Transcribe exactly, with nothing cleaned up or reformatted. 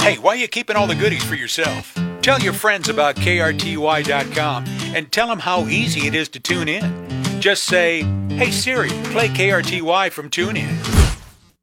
Hey, why are you keeping all the goodies for yourself? Tell your friends about K R T Y dot com and tell them how easy it is to tune in. Just say, "Hey Siri, play K R T Y from TuneIn."